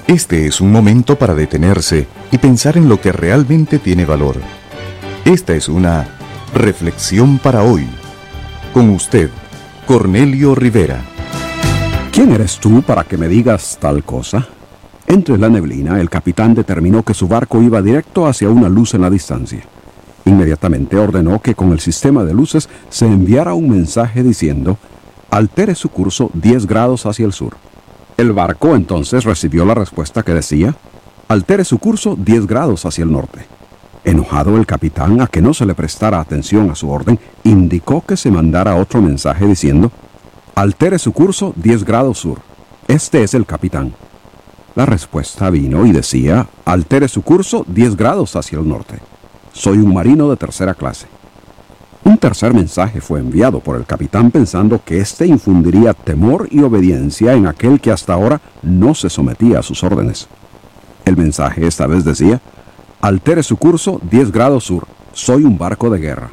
Este es un momento para detenerse y pensar en lo que realmente tiene valor. Esta es una reflexión para hoy. Con usted, Cornelio Rivera. ¿Quién eres tú para que me digas tal cosa? Entre la neblina, el capitán determinó que su barco iba directo hacia una luz en la distancia. Inmediatamente ordenó que con el sistema de luces se enviara un mensaje diciendo: altere su curso 10 grados hacia el sur. El barco entonces recibió la respuesta que decía: altere su curso 10 grados hacia el norte. Enojado el capitán a que no se le prestara atención a su orden, indicó que se mandara otro mensaje diciendo: altere su curso 10 grados sur. Este es el capitán. La respuesta vino y decía: altere su curso 10 grados hacia el norte. Soy un marino de tercera clase. Un tercer mensaje fue enviado por el capitán pensando que éste infundiría temor y obediencia en aquel que hasta ahora no se sometía a sus órdenes. El mensaje esta vez decía: altere su curso 10 grados sur. Soy un barco de guerra.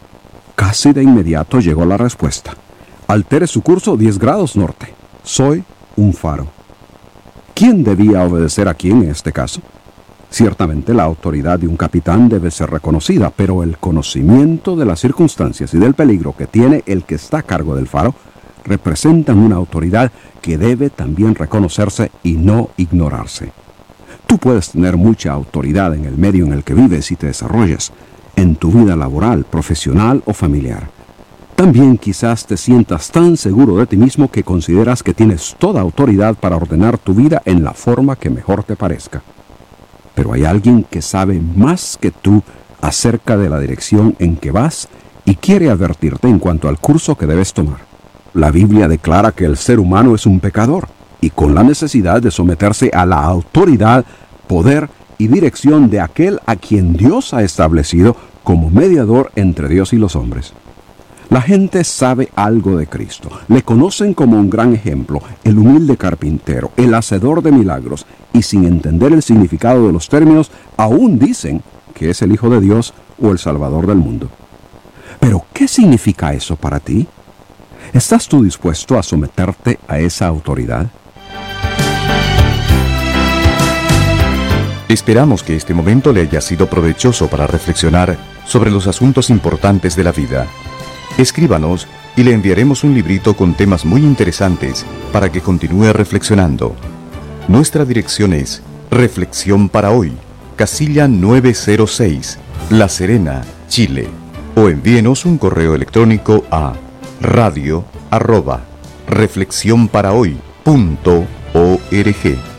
Casi de inmediato llegó la respuesta: altere su curso 10 grados norte. Soy un faro. ¿Quién debía obedecer a quién en este caso? Ciertamente la autoridad de un capitán debe ser reconocida, pero el conocimiento de las circunstancias y del peligro que tiene el que está a cargo del faro representan una autoridad que debe también reconocerse y no ignorarse. Tú puedes tener mucha autoridad en el medio en el que vives y te desarrollas, en tu vida laboral, profesional o familiar. También quizás te sientas tan seguro de ti mismo que consideras que tienes toda autoridad para ordenar tu vida en la forma que mejor te parezca. Pero hay alguien que sabe más que tú acerca de la dirección en que vas y quiere advertirte en cuanto al curso que debes tomar. La Biblia declara que el ser humano es un pecador y con la necesidad de someterse a la autoridad, poder y dirección de aquel a quien Dios ha establecido como mediador entre Dios y los hombres. La gente sabe algo de Cristo. Le conocen como un gran ejemplo, el humilde carpintero, el hacedor de milagros, y sin entender el significado de los términos, aún dicen que es el Hijo de Dios o el Salvador del mundo. Pero, ¿qué significa eso para ti? ¿Estás tú dispuesto a someterte a esa autoridad? Esperamos que este momento le haya sido provechoso para reflexionar sobre los asuntos importantes de la vida. Escríbanos y le enviaremos un librito con temas muy interesantes para que continúe reflexionando. Nuestra dirección es Reflexión para Hoy, casilla 906, La Serena, Chile. O envíenos un correo electrónico a radio@reflexionparahoy.org.